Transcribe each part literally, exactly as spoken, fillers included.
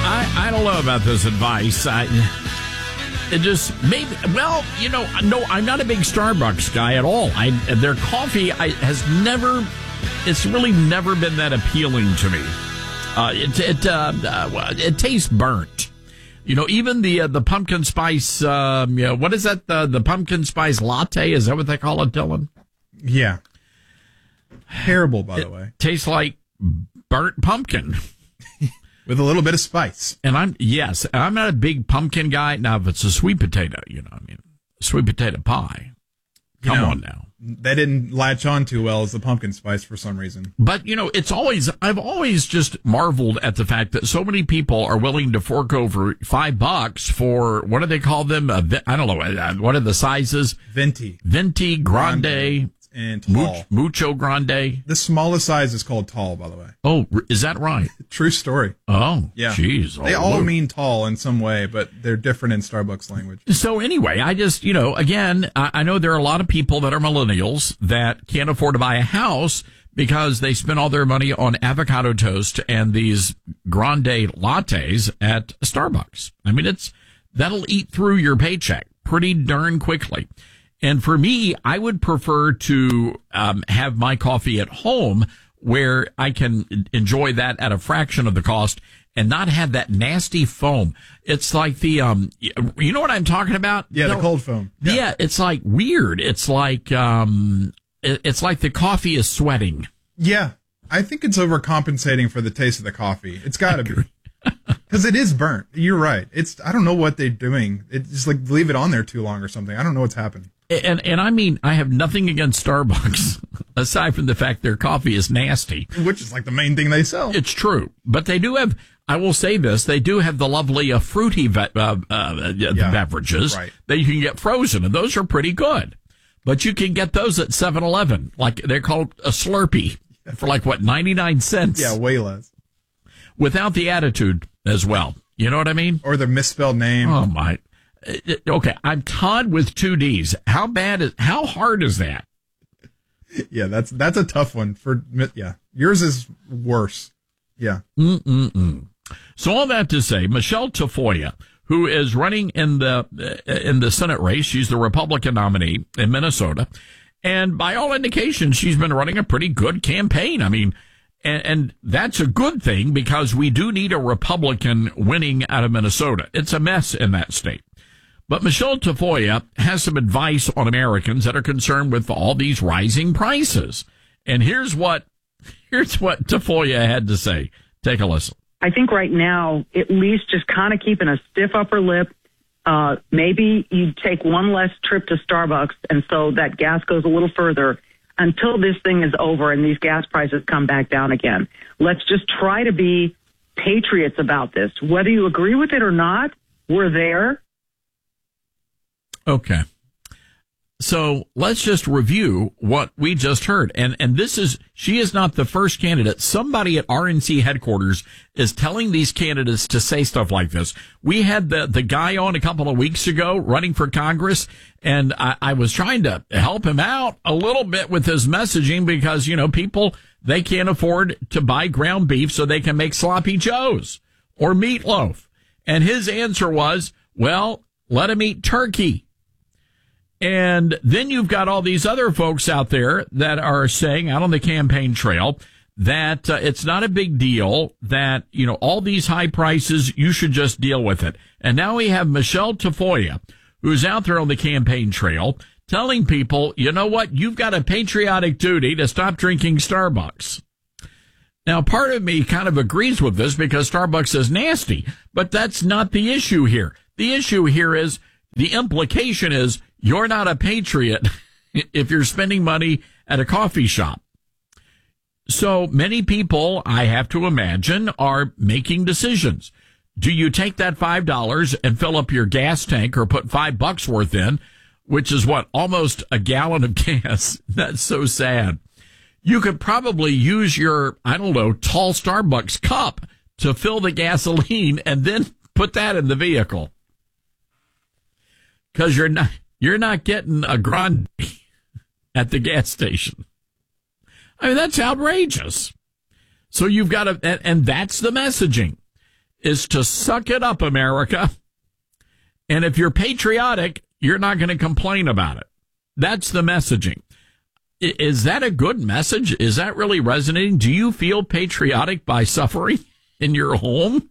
I, I don't know about this advice. I, it just maybe, well, you know, no, I'm not a big Starbucks guy at all. I Their coffee I, has never, it's really never been that appealing to me. Uh, it it uh, uh, it tastes burnt. You know, even the uh, the pumpkin spice, um, you know, what is that, the, the pumpkin spice latte? Is that what they call it, Dylan? Yeah. Terrible, by it the way. Tastes like burnt pumpkin. With a little bit of spice. And I'm, yes, I'm not a big pumpkin guy. Now, if it's a sweet potato, you know, I mean, sweet potato pie. Come you know, on now. That didn't latch on too well as the pumpkin spice for some reason. But, you know, it's always, I've always just marveled at the fact that so many people are willing to fork over five bucks for, what do they call them? Uh, I don't know. What are the sizes? Venti. Venti, grande. grande. And tall. Mucho grande. The smallest size is called tall, by the way. Oh, is that right? True story. Oh, yeah. Jeez. They oh, all Lord. mean tall in some way, but they're different in Starbucks language. So anyway, I just, you know, again, I, I know there are a lot of people that are millennials that can't afford to buy a house because they spend all their money on avocado toast and these grande lattes at Starbucks. I mean, it's, that'll eat through your paycheck pretty darn quickly. And for me, I would prefer to um, have my coffee at home where I can enjoy that at a fraction of the cost and not have that nasty foam. It's like the, um, you know what I'm talking about? Yeah, no, the cold foam. Yeah. yeah, it's like weird. It's like, um, it's like the coffee is sweating. Yeah, I think it's overcompensating for the taste of the coffee. It's got to be. Because it is burnt. You're right. It's, I don't know what they're doing. It's just like leave it on there too long or something. I don't know what's happened. And and I mean, I have nothing against Starbucks, aside from the fact their coffee is nasty. Which is like the main thing they sell. It's true. But they do have, I will say this, they do have the lovely uh, fruity ve- uh, uh, yeah, beverages right. that you can get frozen, and those are pretty good. But you can get those at seven eleven. Like, they're called a Slurpee for like, what, ninety-nine cents? Yeah, way less. Without the attitude as well. You know what I mean? Or the misspelled name. Oh, my. Okay, I'm Todd with two D's. How bad is, how hard is that? Yeah, that's that's a tough one for, yeah. Yours is worse. Yeah. Mm-mm-mm. So all that to say, Michelle Tafoya, who is running in the in the Senate race, she's the Republican nominee in Minnesota, and by all indications, she's been running a pretty good campaign. I mean, and, and that's a good thing because we do need a Republican winning out of Minnesota. It's a mess in that state. But Michelle Tafoya has some advice on Americans that are concerned with all these rising prices. And here's what here's what Tafoya had to say. Take a listen. I think right now, at least just kind of keeping a stiff upper lip. Uh, maybe you take one less trip to Starbucks, and so that gas goes a little further until this thing is over and these gas prices come back down again. Let's just try to be patriots about this. Whether you agree with it or not, we're there. Okay. So let's just review what we just heard. And, and this is, she is not the first candidate. Somebody at R N C headquarters is telling these candidates to say stuff like this. We had the, the guy on a couple of weeks ago running for Congress, and I, I was trying to help him out a little bit with his messaging because, you know, people, they can't afford to buy ground beef so they can make sloppy joes or meatloaf. And his answer was, well, let him eat turkey. And then you've got all these other folks out there that are saying out on the campaign trail that uh, it's not a big deal, that, you know, all these high prices, you should just deal with it. And now we have Michelle Tafoya, who's out there on the campaign trail telling people, you know what, you've got a patriotic duty to stop drinking Starbucks. Now, part of me kind of agrees with this because Starbucks is nasty, but that's not the issue here. The issue here is, the implication is, you're not a patriot if you're spending money at a coffee shop. So many people, I have to imagine, are making decisions. Do you take that five dollars and fill up your gas tank or put five bucks worth in, which is what, almost a gallon of gas? That's so sad. You could probably use your, I don't know, tall Starbucks cup to fill the gasoline and then put that in the vehicle. Because you're not... You're not getting a grande at the gas station. I mean, that's outrageous. So you've got to, and, and that's the messaging. is to suck it up, America. And if you're patriotic, you're not going to complain about it. That's the messaging. Is that a good message? Is that really resonating? Do you feel patriotic by suffering in your home?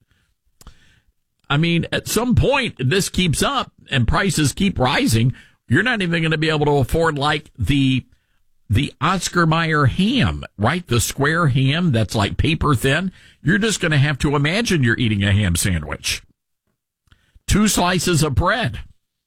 I mean, at some point, this keeps up and prices keep rising. You're not even going to be able to afford like the the Oscar Mayer ham, right? The square ham that's like paper thin. You're just going to have to imagine you're eating a ham sandwich. Two slices of bread.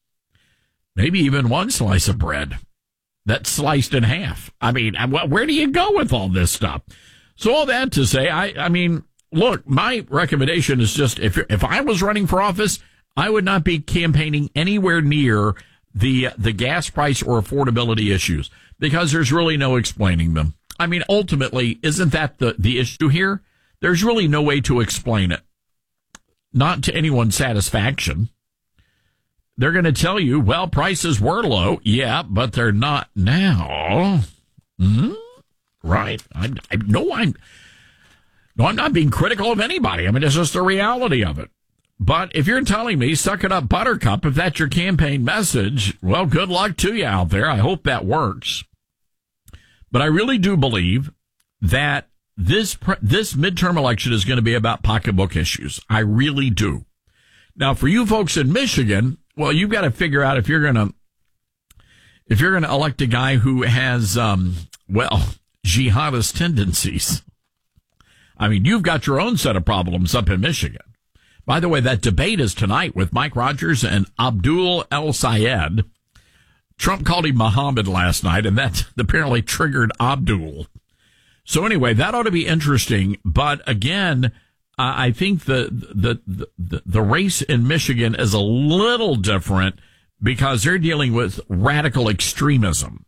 Maybe even one slice of bread that's sliced in half. I mean, where do you go with all this stuff? So all that to say, I, I mean, look, my recommendation is just if if I was running for office, I would not be campaigning anywhere near the the gas price or affordability issues because there's really no explaining them. I mean, ultimately, isn't that the, the issue here? There's really no way to explain it. Not to anyone's satisfaction. They're going to tell you, well, prices were low. Yeah, but they're not now. Mm-hmm. Right. I, I no, I'm, no, I'm not being critical of anybody. I mean, it's just the reality of it. But if you're telling me, suck it up, Buttercup, if that's your campaign message, well, good luck to you out there. I hope that works. But I really do believe that this this midterm election is going to be about pocketbook issues. I really do. Now, for you folks in Michigan, well, you've got to figure out if you're going to if you're going to elect a guy who has, um, well, jihadist tendencies. I mean, you've got your own set of problems up in Michigan. By the way, that debate is tonight with Mike Rogers and Abdul El-Sayed. Trump called him Muhammad last night, and that apparently triggered Abdul. So anyway, that ought to be interesting. But again, uh, I think the, the the the the race in Michigan is a little different because they're dealing with radical extremism.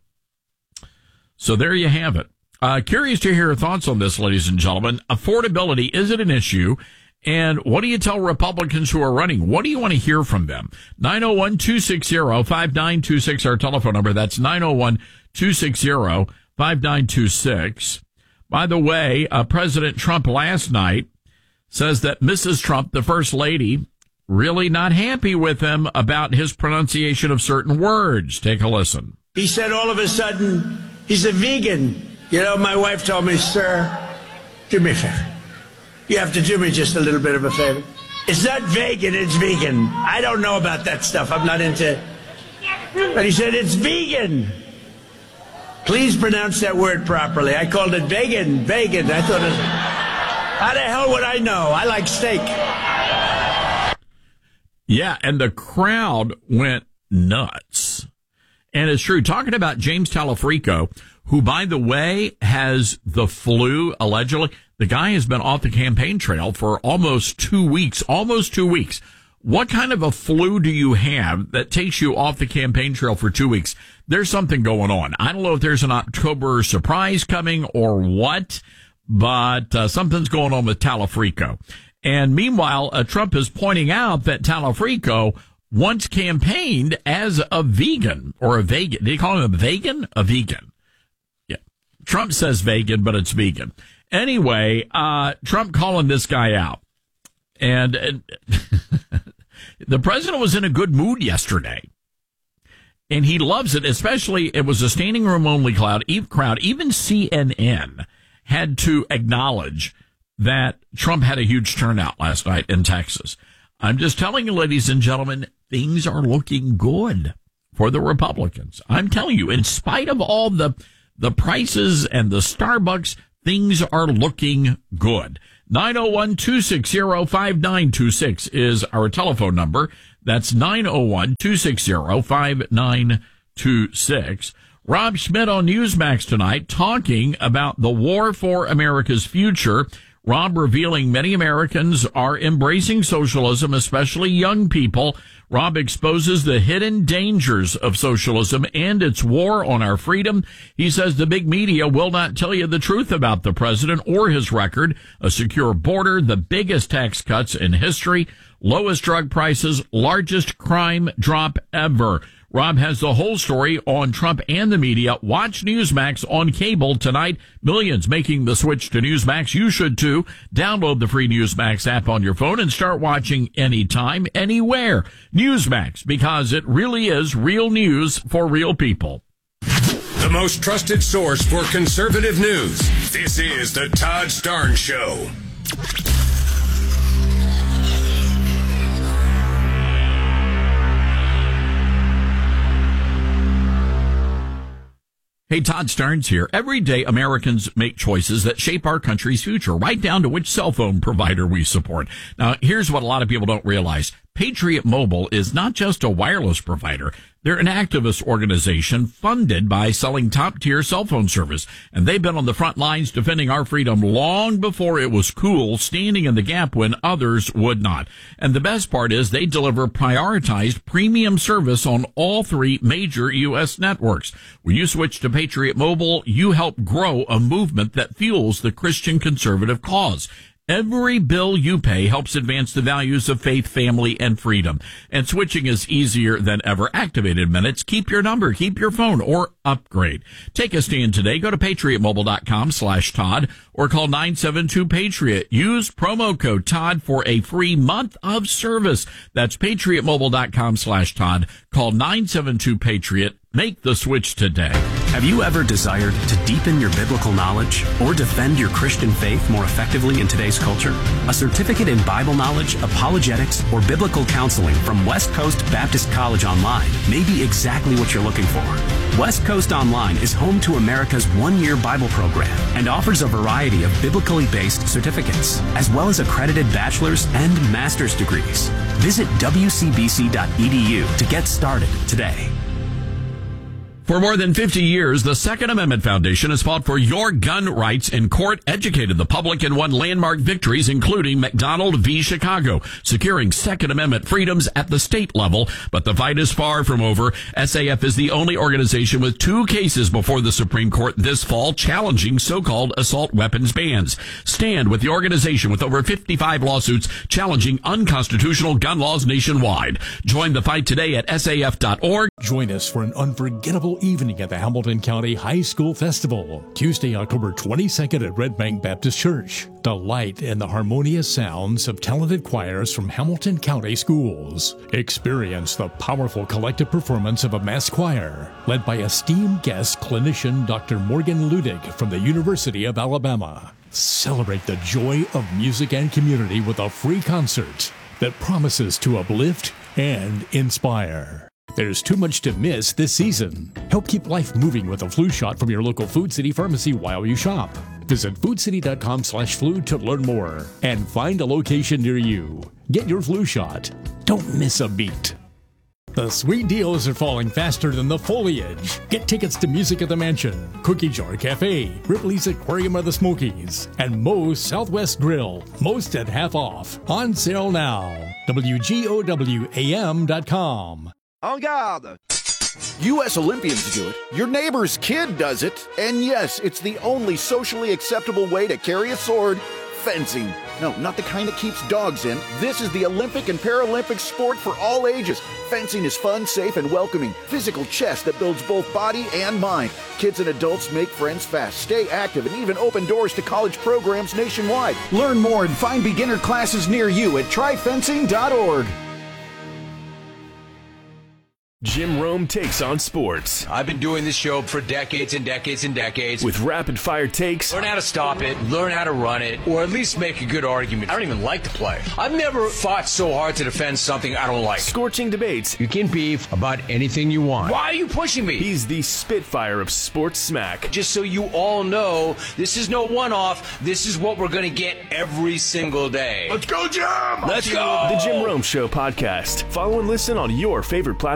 So there you have it. Uh, curious to hear your thoughts on this, ladies and gentlemen. Affordability, is it an issue? And what do you tell Republicans who are running? What do you want to hear from them? nine oh one, two six zero, five nine two six, our telephone number. That's nine oh one, two six zero, five nine two six. By the way, uh, President Trump last night says that Missus Trump, the First Lady, really not happy with him about his pronunciation of certain words. Take a listen. He said all of a sudden, he's a vegan. You know, my wife told me, sir, do me a favor. You have to do me just a little bit of a favor. It's not vegan, it's vegan. I don't know about that stuff. I'm not into... But he said, it's vegan. Please pronounce that word properly. I called it vegan, vegan. I thought, it, how the hell would I know? I like steak. Yeah, and the crowd went nuts. And it's true. Talking about James Talafrico, who, by the way, has the flu, allegedly. The guy has been off the campaign trail for almost two weeks, almost two weeks. What kind of a flu do you have that takes you off the campaign trail for two weeks? There's something going on. I don't know if there's an October surprise coming or what, but uh, something's going on with Talafrico. And meanwhile, uh, Trump is pointing out that Talafrico once campaigned as a vegan or a vegan. Did he call him a vegan? A vegan. Yeah. Trump says vegan, but it's vegan. Anyway, uh, Trump calling this guy out. And, and the president was in a good mood yesterday. And he loves it, especially it was a standing room only crowd. Even C N N had to acknowledge that Trump had a huge turnout last night in Texas. I'm just telling you, ladies and gentlemen, things are looking good for the Republicans. I'm telling you, in spite of all the, the prices and the Starbucks, things are looking good. nine oh one, two six zero, five nine two six is our telephone number. That's nine oh one, two six zero, five nine two six. Rob Schmidt on Newsmax tonight talking about the war for America's future. Rob revealing many Americans are embracing socialism, especially young people. Rob exposes the hidden dangers of socialism and its war on our freedom. He says the big media will not tell you the truth about the president or his record. A secure border, the biggest tax cuts in history, lowest drug prices, largest crime drop ever. Rob has the whole story on Trump and the media. Watch Newsmax on cable tonight. Millions making the switch to Newsmax. You should too. Download the free Newsmax app on your phone and start watching anytime, anywhere. Newsmax, because it really is real news for real people. The most trusted source for conservative news. This is the Todd Starnes Show. Hey, Todd Starnes here. Every day, Americans make choices that shape our country's future, right down to which cell phone provider we support. Now, here's what a lot of people don't realize. Patriot Mobile is not just a wireless provider. They're an activist organization funded by selling top-tier cell phone service. And they've been on the front lines defending our freedom long before it was cool, standing in the gap when others would not. And the best part is they deliver prioritized premium service on all three major U S networks. When you switch to Patriot Mobile, you help grow a movement that fuels the Christian conservative cause. Every bill you pay helps advance the values of faith, family, and freedom. And switching is easier than ever. Activated minutes. Keep your number, keep your phone, or upgrade. Take a stand today. Go to patriotmobile.com slash Todd or call nine seven two Patriot. Use promo code Todd for a free month of service. That's patriotmobile.com slash Todd. Call nine seven two Patriot. Make the switch today. Have you ever desired to deepen your biblical knowledge or defend your Christian faith more effectively in today's culture? A certificate in Bible knowledge, apologetics, or biblical counseling from West Coast Baptist College Online may be exactly what you're looking for. West Coast Online is home to America's one-year Bible program and offers a variety of biblically based certificates, as well as accredited bachelor's and master's degrees. Visit w c b c dot e d u to get started today. For more than fifty years, the Second Amendment Foundation has fought for your gun rights in court, educated the public, and won landmark victories, including McDonald v. Chicago, securing Second Amendment freedoms at the state level. But the fight is far from over. S A F is the only organization with two cases before the Supreme Court this fall challenging so-called assault weapons bans. Stand with the organization with over fifty-five lawsuits challenging unconstitutional gun laws nationwide. Join the fight today at S A F dot org. Join us for an unforgettable evening at the Hamilton County High School Festival, Tuesday, October twenty-second at Red Bank Baptist Church. Delight in the harmonious sounds of talented choirs from Hamilton County schools. Experience the powerful collective performance of a mass choir, led by esteemed guest clinician Doctor Morgan Ludig from the University of Alabama. Celebrate the joy of music and community with a free concert that promises to uplift and inspire. There's too much to miss this season. Help keep life moving with a flu shot from your local Food City pharmacy while you shop. Visit foodcity.com slash flu to learn more and find a location near you. Get your flu shot. Don't miss a beat. The sweet deals are falling faster than the foliage. Get tickets to Music at the Mansion, Cookie Jar Cafe, Ripley's Aquarium of the Smokies, and Moe's Southwest Grill. Most at half off. On sale now. W G O W A M dot com. En garde! U S Olympians do it, your neighbor's kid does it, and yes, it's the only socially acceptable way to carry a sword, fencing. No, not the kind that keeps dogs in. This is the Olympic and Paralympic sport for all ages. Fencing is fun, safe, and welcoming. Physical chess that builds both body and mind. Kids and adults make friends fast, stay active, and even open doors to college programs nationwide. Learn more and find beginner classes near you at try fencing dot org. Jim Rome takes on sports. I've been doing this show for decades and decades and decades. With rapid-fire takes. Learn how to stop it, learn how to run it, or at least make a good argument. I don't even like to play. I've never fought so hard to defend something I don't like. Scorching debates. You can beef about anything you want. Why are you pushing me? He's the Spitfire of sports smack. Just so you all know, this is no one-off. This is what we're going to get every single day. Let's go, Jim! Let's go! The Jim Rome Show podcast. Follow and listen on your favorite platform.